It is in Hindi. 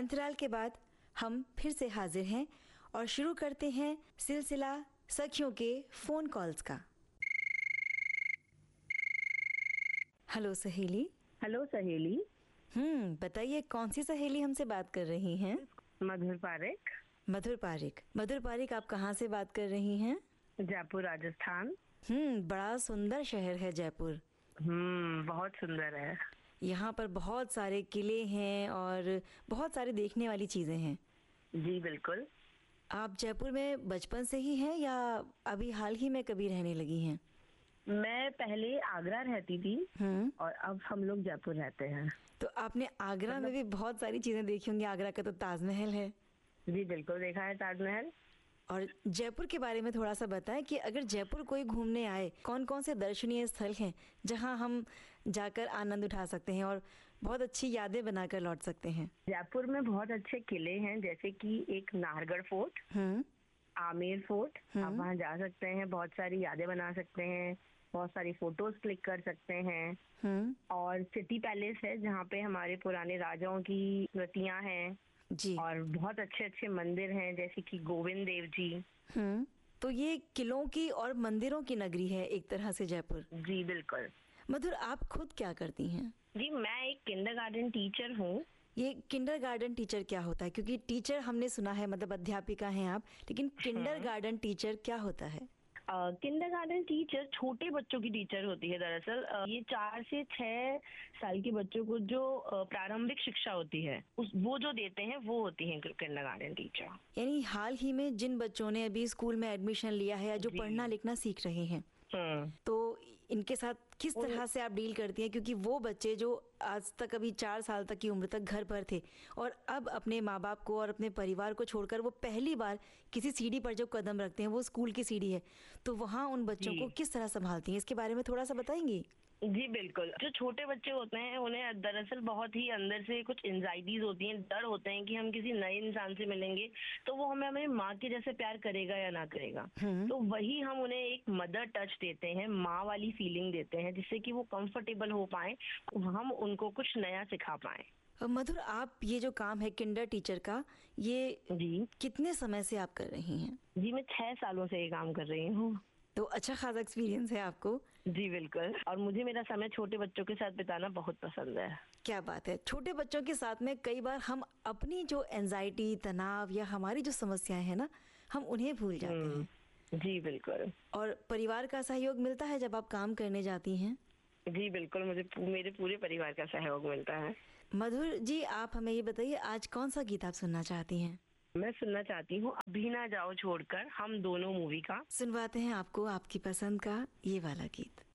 अंतराल के बाद हम फिर से हाजिर हैं और शुरू करते हैं सिलसिला सखियों के फोन कॉल्स का। हेलो सहेली। हेलो सहेली। बताइए कौन सी सहेली हमसे बात कर रही हैं? मधुर पारेख। मधुर पारेख। मधुर पारेख, आप कहाँ से बात कर रही हैं? जयपुर, राजस्थान। बड़ा सुंदर शहर है जयपुर। बहुत सुंदर है। यहाँ पर बहुत सारे किले हैं और बहुत सारे देखने वाली चीजें हैं। जी बिल्कुल। आप जयपुर में बचपन से ही हैं या अभी हाल ही में कभी रहने लगी हैं? मैं पहले आगरा रहती थी और अब हम लोग जयपुर रहते हैं। तो आपने आगरा में भी बहुत सारी चीजें देखी होंगी। आगरा का तो ताजमहल है। जी बिल्कुल, देखा है ताजमहल। और जयपुर के बारे में थोड़ा सा बताएं कि अगर जयपुर कोई घूमने आए, कौन कौन से दर्शनीय स्थल हैं जहां हम जाकर आनंद उठा सकते हैं और बहुत अच्छी यादें बनाकर लौट सकते हैं? जयपुर में बहुत अच्छे किले हैं, जैसे कि एक नाहरगढ़ फोर्ट, आमेर फोर्ट। आप वहाँ जा सकते हैं, बहुत सारी यादें बना सकते हैं, बहुत सारी फोटोज क्लिक कर सकते हैं। और सिटी पैलेस है जहाँ पे हमारे पुराने राजाओं की स्मृतियाँ हैं जी। और बहुत अच्छे अच्छे मंदिर हैं, जैसे कि गोविंद देव जी। तो ये किलों की और मंदिरों की नगरी है एक तरह से जयपुर। जी बिल्कुल। मधुर, आप खुद क्या करती हैं? जी, मैं एक किंडरगार्टन टीचर हूँ। ये किंडरगार्टन टीचर क्या होता है? क्योंकि टीचर हमने सुना है, मतलब अध्यापिका हैं आप, लेकिन किंडरगार्टन टीचर क्या होता है? किंडरगार्टन टीचर छोटे बच्चों की टीचर होती है। दरअसल ये 4 से 6 साल के बच्चों को जो प्रारंभिक शिक्षा होती है वो जो देते हैं वो होती है किंडरगार्टन टीचर। यानी हाल ही में जिन बच्चों ने अभी स्कूल में एडमिशन लिया है या जो पढ़ना लिखना सीख रहे हैं, तो इनके साथ किस तरह से आप डील करती हैं? क्योंकि वो बच्चे जो आज तक अभी 4 साल तक की उम्र तक घर पर थे और अब अपने माँ बाप को और अपने परिवार को छोड़कर वो पहली बार किसी सीढ़ी पर जब कदम रखते हैं, वो स्कूल की सीढ़ी है, तो वहाँ उन बच्चों को किस तरह संभालती हैं? इसके बारे में थोड़ा सा बताएंगी? जी बिल्कुल। जो छोटे बच्चे होते हैं उन्हें दरअसल बहुत ही अंदर से कुछ एंजाइटीज होती हैं, डर होते हैं कि हम किसी नए इंसान से मिलेंगे तो वो हमें हमारी माँ के जैसे प्यार करेगा या ना करेगा। तो वही हम उन्हें एक मदर टच देते हैं, माँ वाली फीलिंग देते हैं, जिससे कि वो कंफर्टेबल हो पाए, हम उनको कुछ नया सिखा पाए। मधुर, आप ये जो काम है किंडर टीचर का, ये जी कितने समय से आप कर रही हैं? जी, मैं 6 सालों से ये काम कर रही हूँ। तो अच्छा खासा एक्सपीरियंस है आपको। जी बिल्कुल। और मुझे मेरा समय छोटे बच्चों के साथ बिताना बहुत पसंद है। क्या बात है। छोटे बच्चों के साथ में कई बार हम अपनी जो एंजाइटी, तनाव या हमारी जो समस्याएं हैं ना, हम उन्हें भूल जाते हैं। जी बिल्कुल। और परिवार का सहयोग मिलता है जब आप काम करने जाती हैं? जी बिल्कुल, मुझे मेरे पूरे परिवार का सहयोग मिलता है। मधुर जी, आप हमें ये बताइए, आज कौन सा गीत आप सुनना चाहती हैं? मैं सुनना चाहती हूँ अभी ना जाओ छोड़कर, हम दोनों मूवी का। सुनवाते हैं आपको आपकी पसंद का ये वाला गीत।